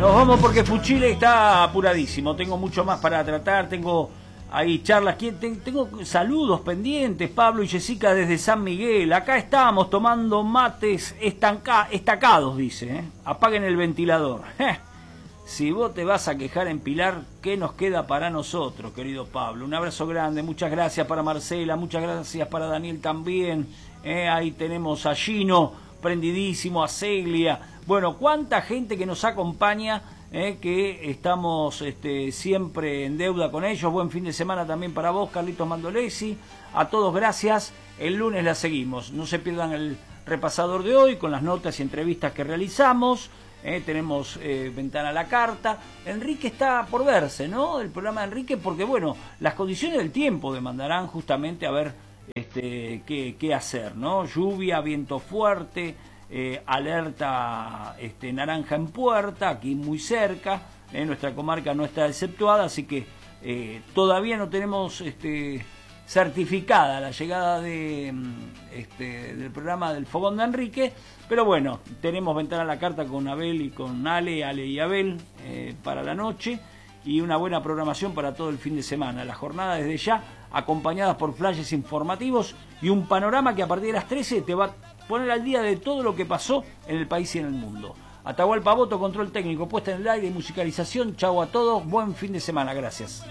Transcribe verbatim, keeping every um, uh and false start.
Nos vamos porque Fuchile está apuradísimo. Tengo mucho más para tratar. Tengo ahí charlas. Tengo saludos pendientes. Pablo y Jessica desde San Miguel. Acá estamos tomando mates estanca, estacados, dice. ¿eh? Apaguen el ventilador. Si vos te vas a quejar en Pilar, ¿qué nos queda para nosotros, querido Pablo? Un abrazo grande. Muchas gracias para Marcela. Muchas gracias para Daniel también. ¿eh? Ahí tenemos a Gino, prendidísimo, a Celia. Bueno, cuánta gente que nos acompaña, eh, que estamos este, siempre en deuda con ellos. Buen fin de semana también para vos, Carlitos Mandolesi. A todos gracias. El lunes la seguimos. No se pierdan el repasador de hoy con las notas y entrevistas que realizamos. Eh, tenemos eh, Ventana a la Carta. Enrique está por verse, ¿no? El programa de Enrique, porque bueno, las condiciones del tiempo demandarán justamente a ver este, qué, qué hacer, ¿no? Lluvia, viento fuerte. Eh, alerta este, naranja en puerta, aquí muy cerca, eh, nuestra comarca no está exceptuada, así que eh, todavía no tenemos este, certificada la llegada de, este, del programa del Fogón de Enrique, pero bueno, tenemos Ventana a la Carta con Abel y con Ale, Ale y Abel eh, para la noche, y una buena programación para todo el fin de semana. La jornada desde ya, acompañadas por flashes informativos y un panorama que a partir de las trece te va a poner al día de todo lo que pasó en el país y en el mundo. Atahualpa Boto, control técnico, puesta en el aire y musicalización. Chau a todos, buen fin de semana, gracias.